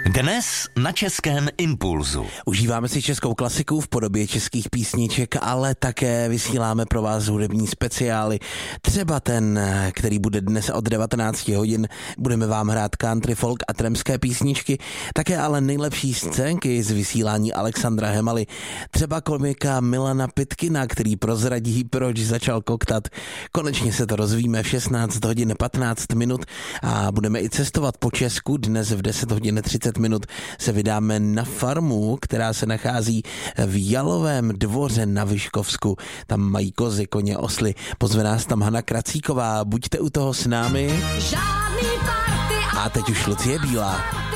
Dnes na Českém impulzu. Užíváme si českou klasiku v podobě českých písniček, ale také vysíláme pro vás hudební speciály. Třeba ten, který bude dnes od 19 hodin. Budeme vám hrát country, folk a tramské písničky, také ale nejlepší scénky z vysílání Alexandra Hemaly. Třeba komika Milana Pitkina, který prozradí, proč začal koktat. Konečně se to rozvíme v 16 hodin 15 minut a budeme i cestovat po Česku. Dnes v 10 hodin 30 minut se vydáme na farmu, která se nachází v Jalovém Dvoře na Vyškovsku. Tam mají kozy, koně, osly. Pozve nás tam Hana Kracíková. Buďte u toho s námi. A teď už Lucie Bílá.